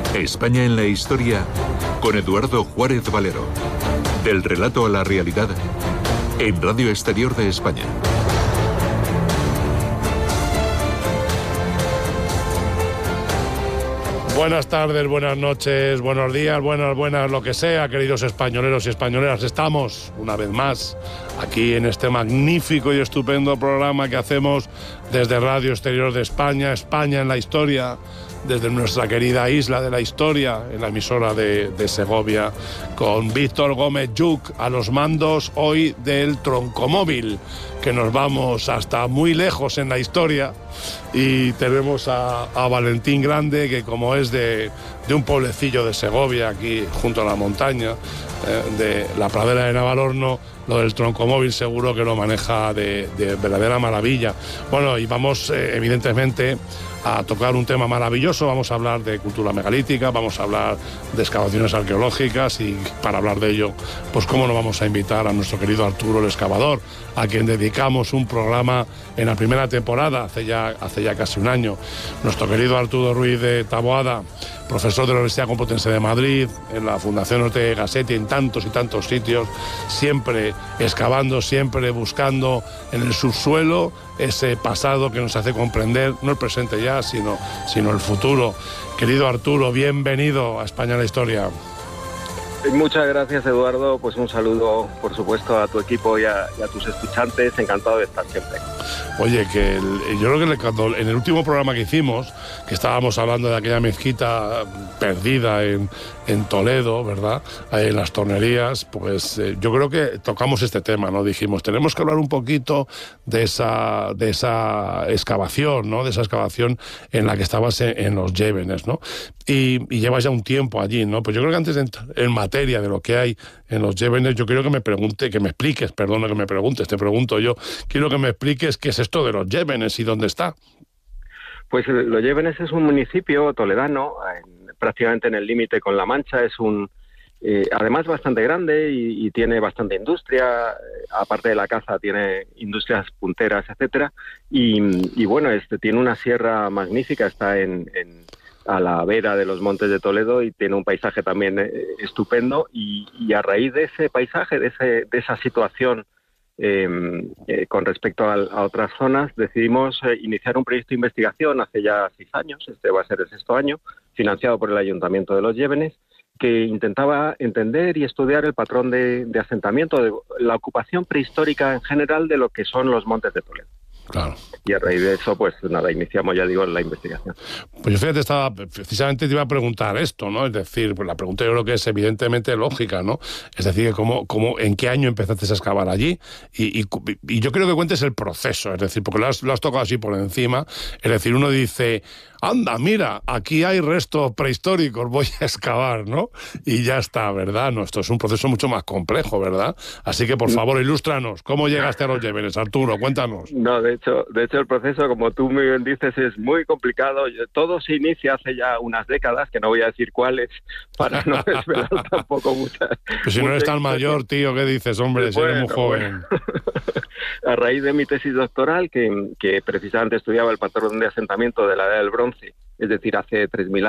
España en la historia con Eduardo Juárez Valero. Del relato a la realidad en Radio Exterior de España. Buenas tardes, buenas noches, buenos días, buenas, lo que sea, queridos españoleros y españoleras. Estamos, una vez más, aquí en este magnífico y estupendo programa que hacemos desde Radio Exterior de España, España en la historia, desde nuestra querida isla de la historia, en la emisora de Segovia, con Víctor Gómez Lluch a los mandos hoy del Troncomóvil, que nos vamos hasta muy lejos en la historia, y tenemos a Valentín Grande, que como es de un pueblecillo de Segovia, aquí junto a la montaña, de la pradera de Navalorno, lo del Troncomóvil seguro que lo maneja de verdadera maravilla. Bueno, y vamos evidentemente a tocar un tema maravilloso. Vamos a hablar de cultura megalítica, vamos a hablar de excavaciones arqueológicas, y para hablar de ello, pues cómo no vamos a invitar a nuestro querido Arturo el Excavador, a quien dedicamos un programa en la primera temporada, hace ya casi un año. Nuestro querido Arturo Ruiz de Taboada, profesor de la Universidad Complutense de Madrid, en la Fundación Ortega y Gasset, en tantos y tantos sitios, siempre excavando, siempre buscando en el subsuelo ese pasado que nos hace comprender, no el presente ya, sino el futuro. Querido Arturo, bienvenido a España en la historia. Muchas gracias, Eduardo. Pues un saludo, por supuesto, a tu equipo y a tus escuchantes. Encantado de estar siempre. Oye, yo creo que cuando en el último programa que hicimos, que estábamos hablando de aquella mezquita perdida en Toledo, ¿verdad?, en las tornerías, pues yo creo que tocamos este tema, ¿no? Dijimos, tenemos que hablar un poquito de esa excavación, ¿no?, de esa excavación en la que estabas en los Llévenes, ¿no? Y llevas ya un tiempo allí, ¿no? Pues yo creo que antes de entrar en materia de lo que hay en los Llévenes, yo quiero que me expliques, te pregunto yo, quiero que me expliques qué es esto de los Llévenes y dónde está. Pues los Llévenes es un municipio toledano, prácticamente en el límite con La Mancha. Es además bastante grande y tiene bastante industria. Aparte de la caza, tiene industrias punteras, etcétera. Y bueno, tiene una sierra magnífica, está a la vera de los Montes de Toledo, y tiene un paisaje también estupendo, y a raíz de ese paisaje, de esa situación con respecto a otras zonas, decidimos iniciar un proyecto de investigación hace ya 6 años, este va a ser el 6º año, financiado por el Ayuntamiento de los Llévenes, que intentaba entender y estudiar el patrón de asentamiento, de la ocupación prehistórica en general de lo que son los Montes de Toledo. Claro. Y a raíz de eso, pues nada, iniciamos, ya digo, la investigación. Pues yo precisamente te iba a preguntar esto, ¿no? Es decir, pues la pregunta yo creo que es evidentemente lógica, ¿no? Es decir, ¿en qué año empezaste a excavar allí? Y yo creo que cuentes el proceso, es decir, porque lo has tocado así por encima. Es decir, uno dice, anda, mira, aquí hay restos prehistóricos, voy a excavar, ¿no? Y ya está, ¿verdad? No, esto es un proceso mucho más complejo, ¿verdad? Así que, por favor, ilústranos. ¿Cómo llegaste a los Llévenes, Arturo? Cuéntanos. No, de hecho el proceso, como tú muy bien dices, es muy complicado. Todo se inicia hace ya unas décadas, que no voy a decir cuáles, para no desvelar tampoco muchas. Pues si no eres tan mayor, tío, ¿qué dices, hombre? Pues si eres muy joven. Bueno. A raíz de mi tesis doctoral, que precisamente estudiaba el patrón de asentamiento de la Edad del Bronce, es decir, hace 4.000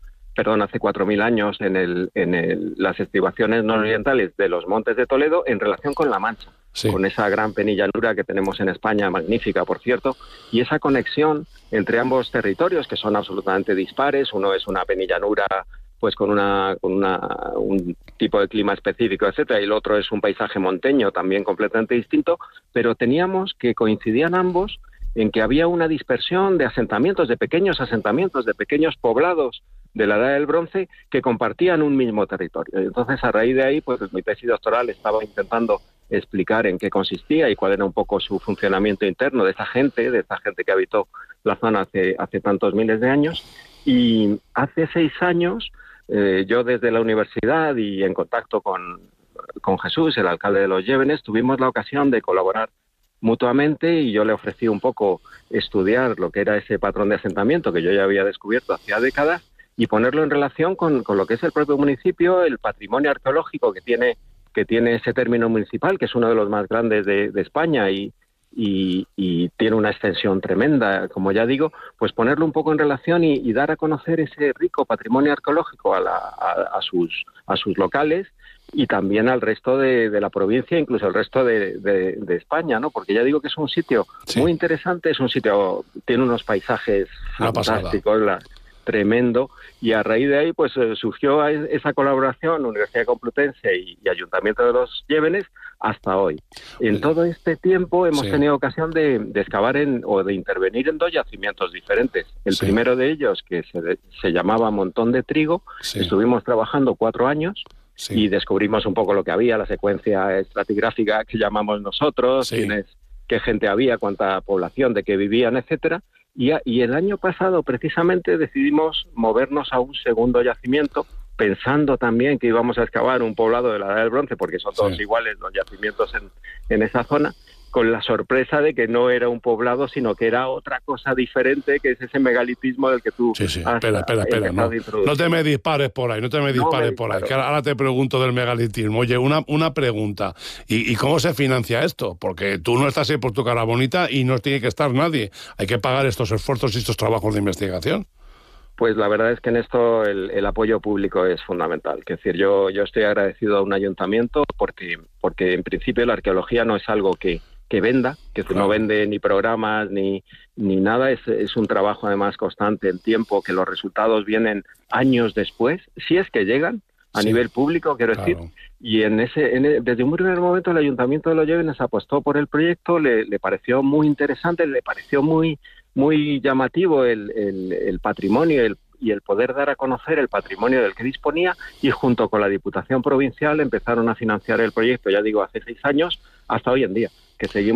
años en las estribaciones nororientales de los Montes de Toledo, en relación con La Mancha, sí, con esa gran penillanura que tenemos en España, magnífica, por cierto, y esa conexión entre ambos territorios, que son absolutamente dispares. Uno es una penillanura pues con un tipo de clima específico, etcétera, y el otro es un paisaje monteño también completamente distinto, pero teníamos que coincidían ambos en que había una dispersión de asentamientos, de pequeños poblados de la Edad del Bronce que compartían un mismo territorio. Y entonces, a raíz de ahí, pues mi tesis doctoral estaba intentando explicar en qué consistía y cuál era un poco su funcionamiento interno de esa gente que habitó la zona hace tantos miles de años. Y hace 6 años, yo desde la universidad y en contacto con Jesús, el alcalde de los Llévenes, tuvimos la ocasión de colaborar mutuamente, y yo le ofrecí un poco estudiar lo que era ese patrón de asentamiento que yo ya había descubierto hacía décadas, y ponerlo en relación con lo que es el propio municipio, el patrimonio arqueológico que tiene ese término municipal, que es uno de los más grandes de España, y y tiene una extensión tremenda, como ya digo, pues ponerlo un poco en relación y dar a conocer ese rico patrimonio arqueológico a sus locales y también al resto de la provincia, incluso al resto de España, ¿no? Porque ya digo que es un sitio muy interesante, es un sitio, tiene unos paisajes fantásticos, tremendo, y a raíz de ahí pues surgió esa colaboración Universidad Complutense y Ayuntamiento de Los Llévenes hasta hoy. En todo este tiempo hemos tenido ocasión de excavar o de intervenir en 2 yacimientos diferentes. El primero de ellos, que se llamaba Montón de Trigo, estuvimos trabajando 4 años y descubrimos un poco lo que había, la secuencia estratigráfica que llamamos nosotros, qué gente había, cuánta población, de qué vivían, etcétera. Y el año pasado, precisamente, decidimos movernos a un segundo yacimiento, pensando también que íbamos a excavar un poblado de la Edad del Bronce, porque son todos iguales los yacimientos en esa zona, con la sorpresa de que no era un poblado, sino que era otra cosa diferente, que es ese megalitismo del que tú has espera, no te me dispares por ahí, que ahora te pregunto del megalitismo. Oye, una pregunta, ¿y cómo se financia esto? Porque tú no estás ahí por tu cara bonita y no tiene que estar nadie, hay que pagar estos esfuerzos y estos trabajos de investigación. Pues la verdad es que en esto el apoyo público es fundamental. Es decir, yo estoy agradecido a un ayuntamiento porque en principio la arqueología no es algo que venda, que no vende ni programas ni nada, es un trabajo además constante en tiempo, que los resultados vienen años después, si es que llegan a nivel público, quiero decir, y desde un primer momento el Ayuntamiento de Los Llévenes apostó por el proyecto, le pareció muy interesante, le pareció muy llamativo el patrimonio y el poder dar a conocer el patrimonio del que disponía, y junto con la Diputación Provincial empezaron a financiar el proyecto, ya digo, hace 6 años, hasta hoy en día, que seguimos